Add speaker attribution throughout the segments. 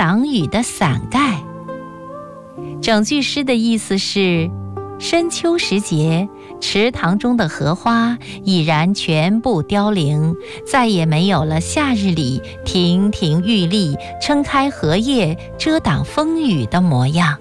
Speaker 1: 挡雨的伞盖。整句诗的意思是，深秋时节，池塘中的荷花已然全部凋零，再也没有了夏日里亭亭玉立、撑开荷叶遮挡风雨的模样。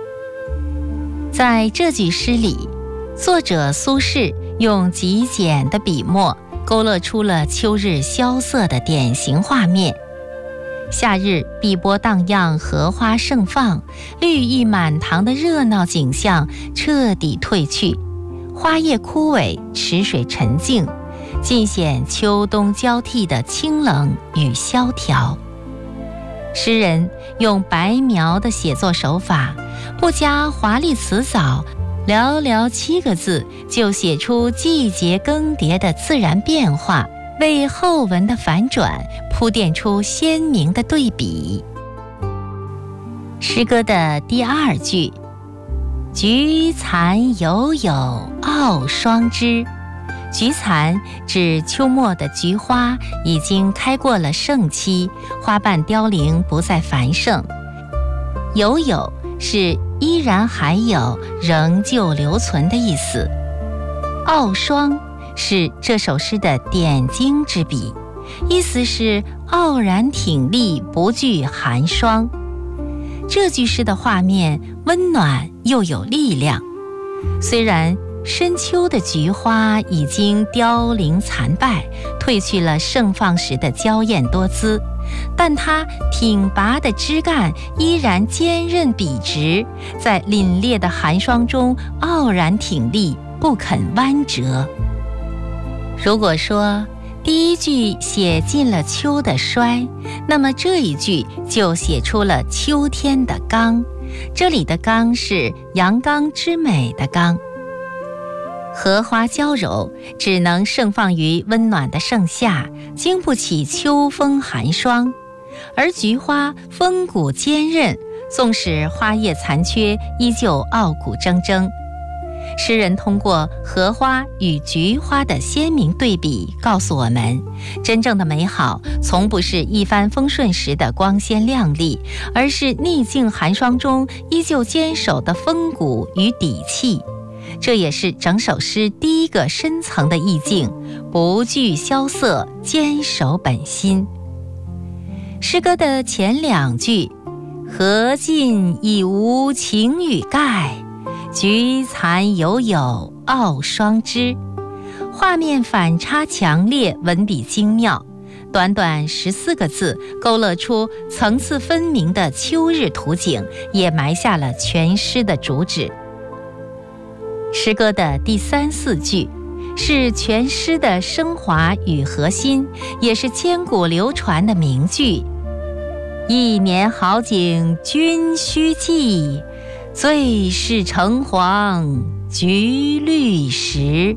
Speaker 1: 在这句诗里，作者苏轼用极简的笔墨勾勒出了秋日萧瑟的典型画面。夏日碧波荡漾，荷花盛放，绿意满堂的热闹景象彻底褪去，花叶枯萎，池水沉静，尽显秋冬交替的清冷与萧条。诗人用白描的写作手法，不加华丽辞藻，寥寥7个字就写出季节更迭的自然变化，为后文的反转铺垫出鲜明的对比。诗歌的第2句，菊残犹有傲霜枝。菊残指秋末的菊花已经开过了盛期，花瓣凋零，不再繁盛。犹有是依然还有，仍旧留存的意思。傲霜是这首诗的点睛之笔，意思是傲然挺立，不惧寒霜。这句诗的画面温暖又有力量，虽然深秋的菊花已经凋零残败，褪去了盛放时的娇艳多姿，但它挺拔的枝干依然坚韧笔直，在凛冽的寒霜中傲然挺立，不肯弯折。如果说第一句写尽了秋的衰，那么这一句就写出了秋天的刚，这里的刚是阳刚之美的刚。荷花娇柔，只能盛放于温暖的盛夏，经不起秋风寒霜；而菊花风骨坚韧，纵使花叶残缺，依旧傲骨铮铮。诗人通过荷花与菊花的鲜明对比，告诉我们，真正的美好从不是一帆风顺时的光鲜亮丽，而是逆境寒霜中依旧坚守的风骨与底气。这也是整首诗第一个深层的意境，不惧萧瑟，坚守本心。诗歌的前2句，荷尽已无擎雨盖，菊残犹有傲霜枝，画面反差强烈，文笔精妙，短短14个字勾勒出层次分明的秋日图景，也埋下了全诗的主旨。诗歌的第3、4句是全诗的升华与核心，也是千古流传的名句：一年好景君须记，最是橙黄橘绿时。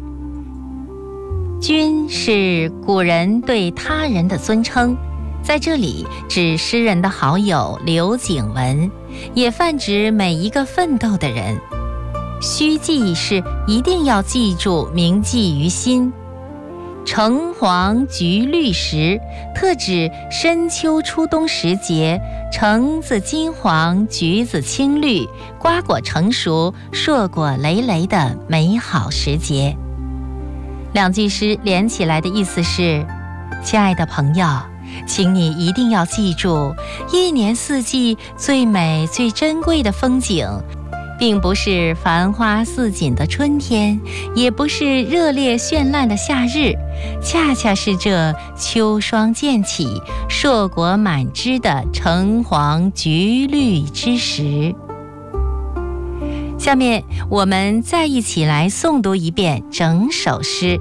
Speaker 1: 君是古人对他人的尊称，在这里指诗人的好友刘景文，也泛指每一个奋斗的人。须记是一定要记住，铭记于心。橙黄橘绿时，特指深秋初冬时节，橙子金黄，橘子青绿，瓜果成熟，硕果累累的美好时节。2句诗连起来的意思是，亲爱的朋友，请你一定要记住，一年四季最美最珍贵的风景，并不是繁花似锦的春天，也不是热烈绚烂的夏日，恰恰是这秋霜渐起，硕果满枝的橙黄橘绿之时。下面我们再一起来诵读一遍整首诗。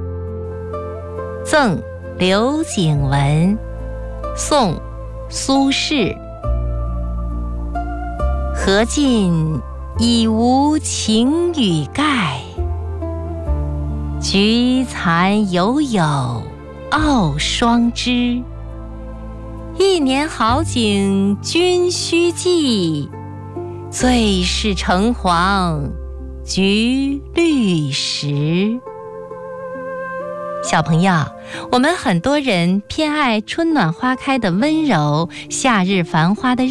Speaker 1: 赠刘景文，宋，苏轼。荷尽已无擎雨盖，菊残犹有傲霜枝。一年好景君须记，最是橙黄橘绿时。小朋友，我们很多人偏爱春暖花开的温柔，夏日繁花的